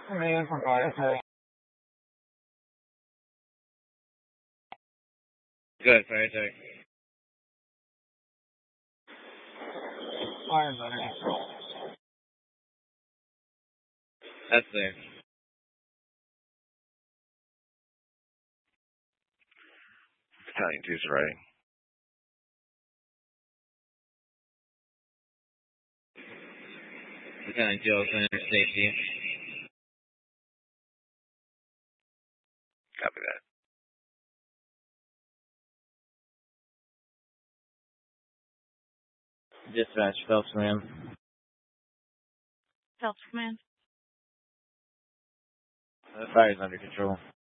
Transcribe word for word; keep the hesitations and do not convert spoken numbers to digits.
Man, for God's sake. Good, fire check. Fire better. That's there. Battalion two's right. Battalion two, center safety. Copy that. Dispatch, Phelps Command. Phelps Command. The fire's under control.